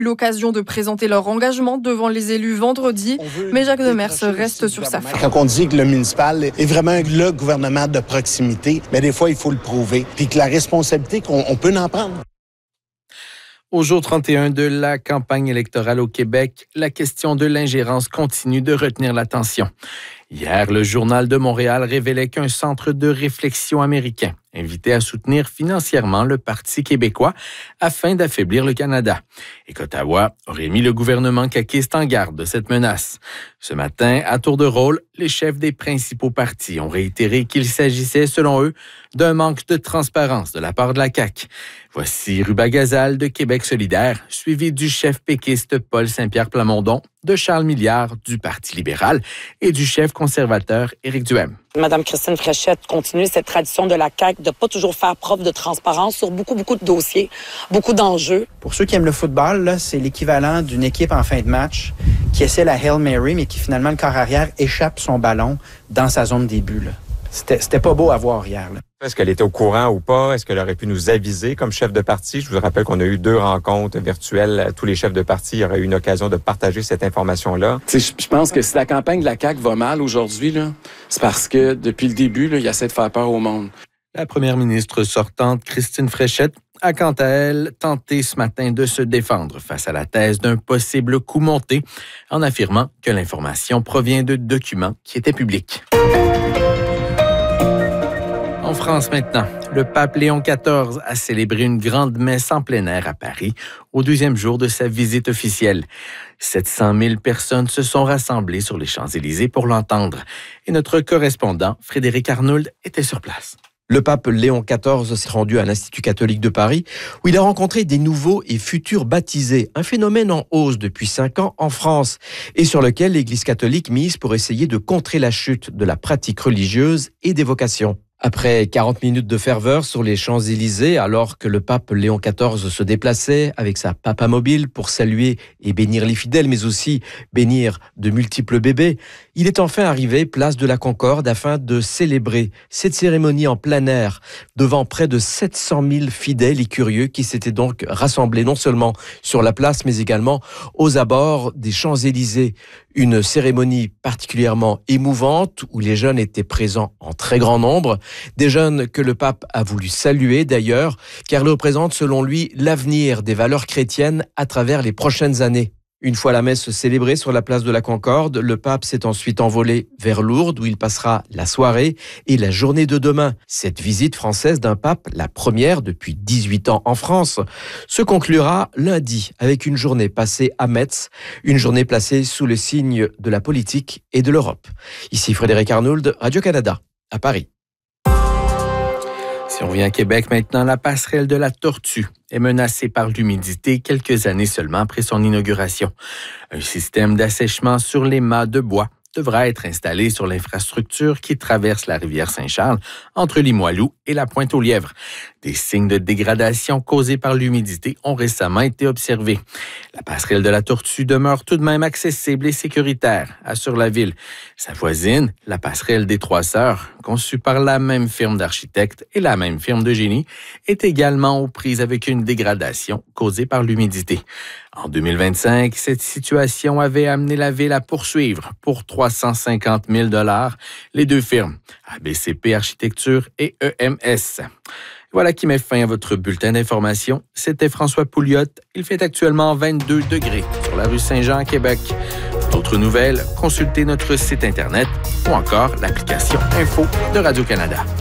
L'occasion de présenter leur engagement devant les élus vendredi, mais Jacques Demers reste sur sa fin. Quand on dit que le municipal est vraiment le gouvernement de proximité, mais des fois, il faut le prouver. Puis que la responsabilité, on peut en prendre. Au jour 31 de la campagne électorale au Québec, la question de l'ingérence continue de retenir l'attention. Hier, le Journal de Montréal révélait qu'un centre de réflexion américain invitait à soutenir financièrement le Parti québécois afin d'affaiblir le Canada et qu'Ottawa aurait mis le gouvernement caquiste en garde de cette menace. Ce matin, à tour de rôle, les chefs des principaux partis ont réitéré qu'il s'agissait, selon eux, d'un manque de transparence de la part de la CAQ. Voici Ruba Gazal de Québec solidaire, suivi du chef péquiste Paul Saint-Pierre Plamondon, de Charles Milliard du Parti libéral et du chef conservateur Éric Duhaime. Madame Christine Fréchette continue cette tradition de la CAQ de pas toujours faire preuve de transparence sur beaucoup de dossiers, beaucoup d'enjeux. Pour ceux qui aiment le football, là, c'est l'équivalent d'une équipe en fin de match qui essaie la Hail Mary, mais qui finalement, le corps arrière, échappe son ballon dans sa zone de début. Là. C'était pas beau à voir hier. Là. Est-ce qu'elle était au courant ou pas? Est-ce qu'elle aurait pu nous aviser comme chef de parti? Je vous rappelle qu'on a eu 2 rencontres virtuelles. Tous les chefs de parti auraient eu une occasion de partager cette information-là. Je pense que si la campagne de la CAQ va mal aujourd'hui, là, c'est parce que depuis le début, là, il essaie de faire peur au monde. La première ministre sortante, Christine Fréchette, a quant à elle tenté ce matin de se défendre face à la thèse d'un possible coup monté en affirmant que l'information provient de documents qui étaient publics. En France maintenant, le pape Léon XIV a célébré une grande messe en plein air à Paris au 2e jour de sa visite officielle. 700 000 personnes se sont rassemblées sur les Champs-Élysées pour l'entendre. Et notre correspondant, Frédéric Arnould, était sur place. Le pape Léon XIV s'est rendu à l'Institut catholique de Paris où il a rencontré des nouveaux et futurs baptisés, un phénomène en hausse depuis 5 ans en France et sur lequel l'Église catholique mise pour essayer de contrer la chute de la pratique religieuse et des vocations. Après 40 minutes de ferveur sur les Champs-Élysées, alors que le pape Léon XIV se déplaçait avec sa papamobile pour saluer et bénir les fidèles, mais aussi bénir de multiples bébés, il est enfin arrivé place de la Concorde afin de célébrer cette cérémonie en plein air devant près de 700 000 fidèles et curieux qui s'étaient donc rassemblés non seulement sur la place, mais également aux abords des Champs-Élysées. Une cérémonie particulièrement émouvante où les jeunes étaient présents en très grand nombre. Des jeunes que le pape a voulu saluer d'ailleurs, car ils représentent selon lui l'avenir des valeurs chrétiennes à travers les prochaines années. Une fois la messe célébrée sur la place de la Concorde, le pape s'est ensuite envolé vers Lourdes où il passera la soirée et la journée de demain. Cette visite française d'un pape, la première depuis 18 ans en France, se conclura lundi avec une journée passée à Metz, une journée placée sous le signe de la politique et de l'Europe. Ici Frédéric Arnould, Radio-Canada, à Paris. Si on revient à Québec maintenant, la passerelle de la Tortue est menacée par l'humidité quelques années seulement après son inauguration. Un système d'assèchement sur les mâts de bois devra être installé sur l'infrastructure qui traverse la rivière Saint-Charles entre Limoilou et la Pointe-aux-Lièvres. Des signes de dégradation causés par l'humidité ont récemment été observés. La passerelle de la Tortue demeure tout de même accessible et sécuritaire, assure la ville. Sa voisine, la passerelle des Trois Sœurs, conçue par la même firme d'architectes et la même firme de génie, est également aux prises avec une dégradation causée par l'humidité. En 2025, cette situation avait amené la ville à poursuivre pour 350 000 $ les 2 firmes, ABCP Architecture et EMS. Voilà qui met fin à votre bulletin d'information. C'était François Pouliot. Il fait actuellement 22 degrés sur la rue Saint-Jean à Québec. Pour d'autres nouvelles, consultez notre site Internet ou encore l'application Info de Radio-Canada.